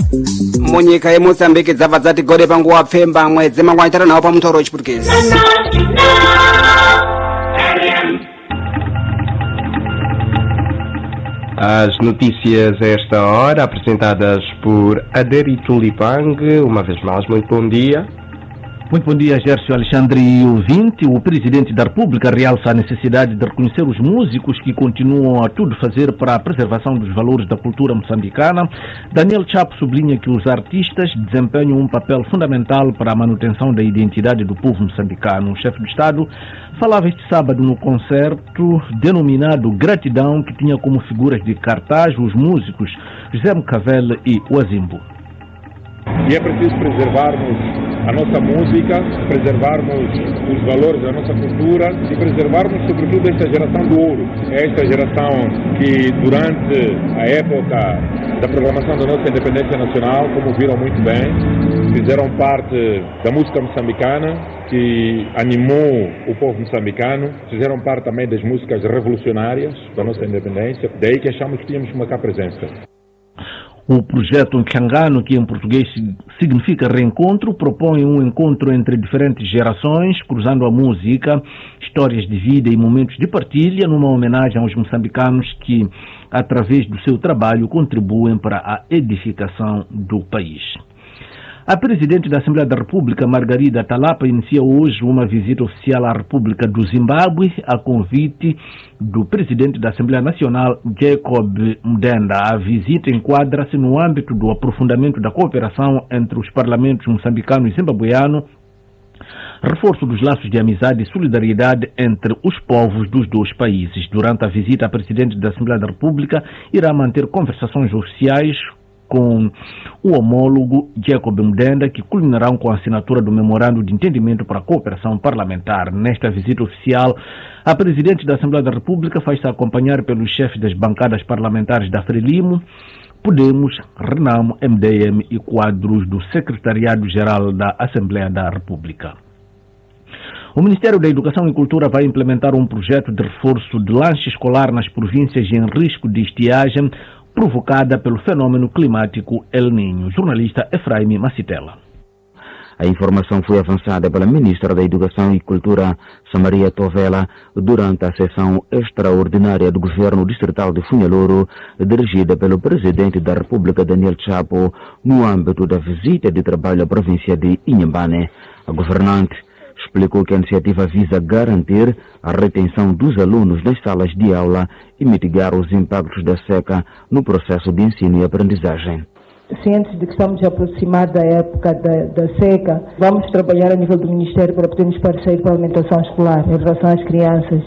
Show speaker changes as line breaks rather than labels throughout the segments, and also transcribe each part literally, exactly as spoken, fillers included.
munyika yeMozambique dzabva dzati gore panguva pfemba mwedzi mangwanitara nawo pamutauro wechipurikisi.
As notícias a esta hora apresentadas por Aderi Tulipang. Uma vez mais, muito bom dia.
Muito bom dia, Gércio Alexandre ouvinte. O Presidente da República realça a necessidade de reconhecer os músicos que continuam a tudo fazer para a preservação dos valores da cultura moçambicana. Daniel Chapo sublinha que os artistas desempenham um papel fundamental para a manutenção da identidade do povo moçambicano. O chefe do Estado falava este sábado no concerto denominado Gratidão, que tinha como figuras de cartaz os músicos José Mcavele e Oazimbo.
E é preciso preservarmos a nossa música, preservarmos os valores da nossa cultura e preservarmos sobretudo esta geração do ouro. É esta geração que durante a época da proclamação da nossa independência nacional, como viram muito bem, fizeram parte da música moçambicana, que animou o povo moçambicano, fizeram parte também das músicas revolucionárias da nossa independência, daí que achamos que tínhamos que marcar presença.
O projeto Nchangano, que em português significa reencontro, propõe um encontro entre diferentes gerações, cruzando a música, histórias de vida e momentos de partilha, numa homenagem aos moçambicanos que, através do seu trabalho, contribuem para a edificação do país. A Presidente da Assembleia da República, Margarida Talapa, inicia hoje uma visita oficial à República do Zimbábue, a convite do Presidente da Assembleia Nacional, Jacob Mdenda. A visita enquadra-se no âmbito do aprofundamento da cooperação entre os parlamentos moçambicano e zimbabueano, reforço dos laços de amizade e solidariedade entre os povos dos dois países. Durante a visita, a Presidente da Assembleia da República irá manter conversações oficiais com o homólogo Jacob Mdenda, que culminarão com a assinatura do Memorando de Entendimento para a Cooperação Parlamentar. Nesta visita oficial, a Presidente da Assembleia da República faz-se acompanhar pelos chefes das bancadas parlamentares da Frelimo, Podemos, Renamo, M D M e quadros do Secretariado-Geral da Assembleia da República. O Ministério da Educação e Cultura vai implementar um projeto de reforço de lanche escolar nas províncias em risco de estiagem provocada pelo fenômeno climático El Niño. Jornalista Efraim Macitela.
A informação foi avançada pela Ministra da Educação e Cultura, Samaria Tovela, durante a sessão extraordinária do Governo Distrital de Funhalouro, dirigida pelo Presidente da República, Daniel Chapo, no âmbito da visita de trabalho à província de Inhambane. A governante explicou que a iniciativa visa garantir a retenção dos alunos nas salas de aula e mitigar os impactos da seca no processo de ensino e aprendizagem.
Cientes de que estamos a aproximar da época da, da seca, vamos trabalhar a nível do Ministério para podermos parecer com a alimentação escolar em relação às crianças.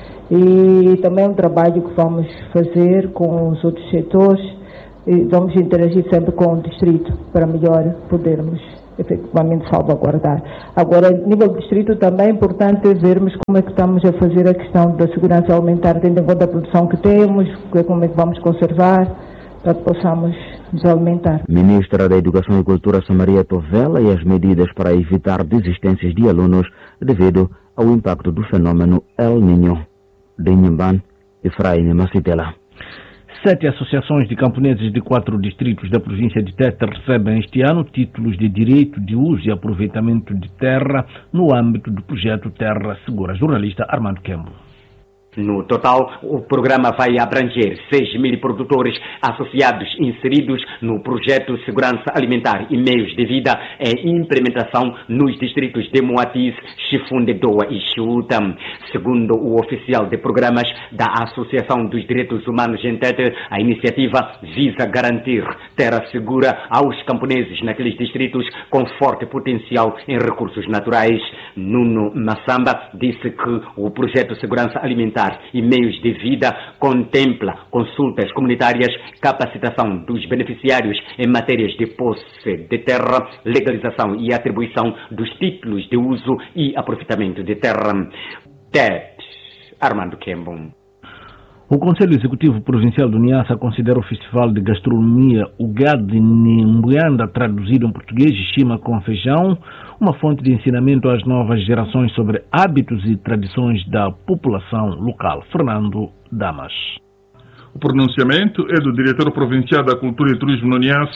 E também um trabalho que vamos fazer com os outros setores e vamos interagir sempre com o distrito para melhor podermos efetivamente salvaguardar. Agora, a nível do distrito também é importante vermos como é que estamos a fazer a questão da segurança alimentar, tendo em conta a produção que temos, como é que vamos conservar, para que possamos nos alimentar.
Ministra da Educação e Cultura, Samaria Tovela, e as medidas para evitar desistências de alunos devido ao impacto do fenômeno El Niño. De Inhambane, Efraim Macitela.
Sete associações de camponeses de quatro distritos da província de Tete recebem este ano títulos de direito de uso e aproveitamento de terra no âmbito do projeto Terra Segura. Jornalista Armando Kembo.
No total, o programa vai abranger seis mil produtores associados inseridos no projeto Segurança Alimentar e Meios de Vida e Implementação nos distritos de Moatize, Chifunde, Doa e Chiuta. Segundo o oficial de programas da Associação dos Direitos Humanos em Tete, a iniciativa visa garantir terra segura aos camponeses naqueles distritos com forte potencial em recursos naturais. Nuno Massamba disse que o projeto Segurança Alimentar e Meios de Vida contempla consultas comunitárias, capacitação dos beneficiários em matérias de posse de terra, legalização e atribuição dos títulos de uso e aproveitamento de terra. Tete, Armando Kembo.
O Conselho Executivo Provincial do Niassa considera o Festival de Gastronomia Ugadi Nimbuanda, traduzido em português, Chima com Feijão, uma fonte de ensinamento às novas gerações sobre hábitos e tradições da população local. Fernando Damas.
O pronunciamento é do diretor provincial da Cultura e Turismo no Niassa,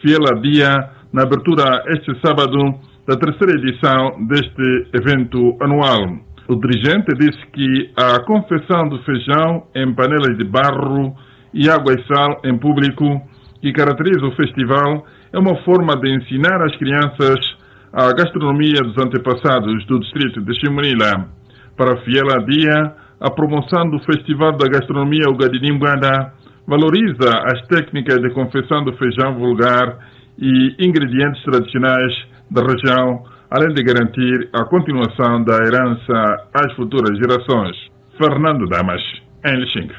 fiel a dia na abertura este sábado da terceira edição deste evento anual. O dirigente disse que a confecção do feijão em panelas de barro e água e sal em público que caracteriza o festival é uma forma de ensinar às crianças a gastronomia dos antepassados do distrito de Chimunila. Para fiel a dia, a promoção do Festival da Gastronomia Ugadinimbanda valoriza as técnicas de confecção do feijão vulgar e ingredientes tradicionais da região, além de garantir a continuação da herança às futuras gerações. Fernando Damas, em Lixinga.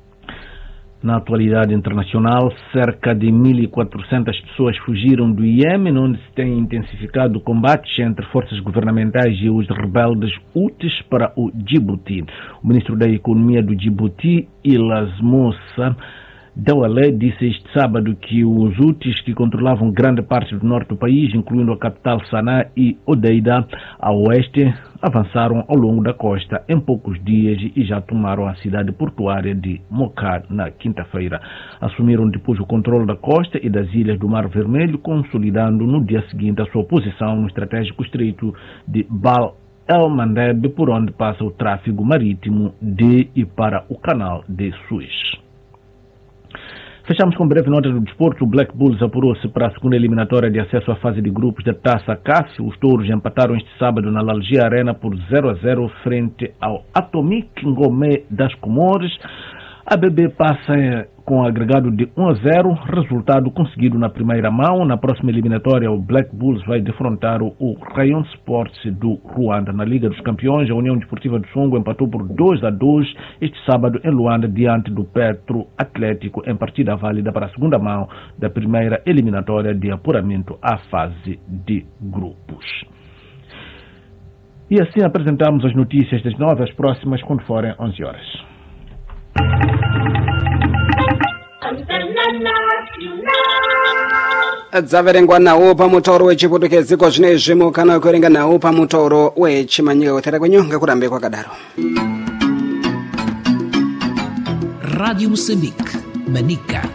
Na atualidade internacional, cerca de mil e quatrocentas pessoas fugiram do Iêmen, onde se tem intensificado combates entre forças governamentais e os rebeldes Houthis para o Djibouti. O ministro da Economia do Djibouti, Ilas Moussa Dawale, disse este sábado que os Houthis, que controlavam grande parte do norte do país, incluindo a capital Sanaa e Odeida, a oeste, avançaram ao longo da costa em poucos dias e já tomaram a cidade portuária de Mokar na quinta-feira. Assumiram depois o controle da costa e das ilhas do Mar Vermelho, consolidando no dia seguinte a sua posição no estratégico estreito de Bab el-Mandeb, por onde passa o tráfego marítimo de e para o canal de Suez. Fechamos com breve nota do desporto. O Black Bulls apurou-se para a segunda eliminatória de acesso à fase de grupos da Taça C A F. Os touros empataram este sábado na Lalgia Arena por zero a zero frente ao Atomic Ngomé das Comores. A B B passa com agregado de um a zero, resultado conseguido na primeira mão. Na próxima eliminatória, o Black Bulls vai defrontar o Rayon Sports do Ruanda. Na Liga dos Campeões, a União Desportiva do Songo empatou por dois a dois este sábado em Luanda, diante do Petro Atlético, em partida válida para a segunda mão da primeira eliminatória de apuramento à fase de grupos. E assim apresentamos as notícias das nove, as próximas quando forem onze horas.
dzaverenga nawo pamutauro wechiputukezi zvine zvimo kana kuerenga nawo pamutauro wechimanyika kuthera kwenyu ngekurambe kwakadaro.
Radio Moçambique, Manica.